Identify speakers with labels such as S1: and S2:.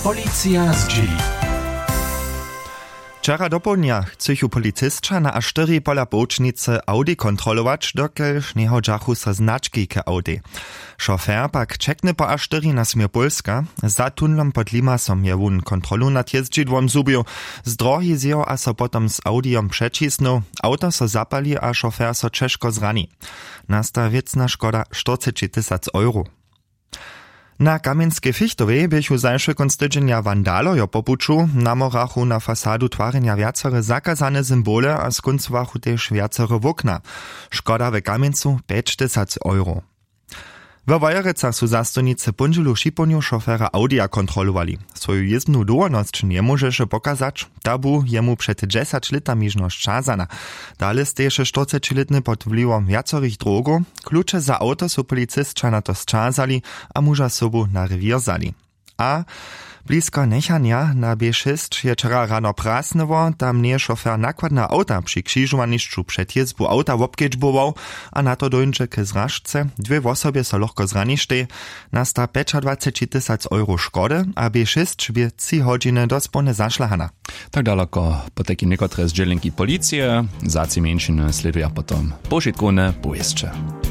S1: Policja z dzieli.
S2: Wczera do południa chcychu policystka na aż 4 pola bocznicy Audi kontrolować, dokelż nie hodżachu se znaczki ke Audi. Šofer pak čekne po aż 4 na smier Polska, za tunlom pod Limasom je wun kontrolu nad jeździdłom zubił, z drogi zjał a so potom z Audiom przecisnął, auto so zapali a šofer so češko zrani. Nasta wiecna szkoda 40 000 euro. Na Kamienskiej Fichtowej bychu zajszy konstydzenia wandalojo popuczu, na morachu na fasadu twarenia wiacore zakazane symbole a skuncowachu też wiacore wokna. Szkoda w Kamieńcu 5 000 euro. We Wojerecach su zastojnicy Pundzilu Šiponiu šofera Audia kontrolowali. Swoju jezdnu dowolność nie możeše pokazać, tabu jemu przed 10 latami żność czazana. Dale steješe 40-letny pod wpływem wiacorich drogów, klucze za auto su policystka na to zczazali, a muża sobu na rewier zali. A blisko nechania na B6 je wczera rano prasnowo, tam nie šofer nakładna auta przy krzyżowaniszczu przed jezbu auta wobkedźbował, a na to dojdzie ke zrażce, 2 osobie so lohko zranište, nasta 25 000 euro szkody, a B6 by 3 godziny do spone zašlahana.
S3: Tak daleko poteki niektóre zdzielenki policji, za ci mniejsziny sleduje potom pożytkowne pojeźdźcze.